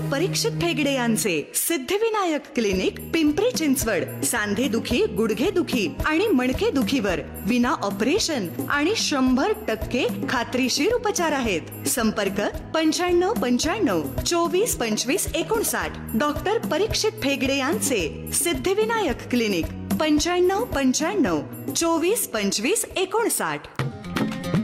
परीक्षित ठेगडे यांचे सिद्धिविनायक क्लिनिक, पिंपरी चिंचवड. सांधेदुखी, गुडघेदुखी आणि मणकेदुखीवर विना ऑपरेशन आणि 100% खात्रीशीर उपचार आहेत. संपर्क 9595 24 25 59. डॉक्टर परीक्षित ठेगडे यांचे सिद्धिविनायक क्लिनिक, 9595 24 25 59.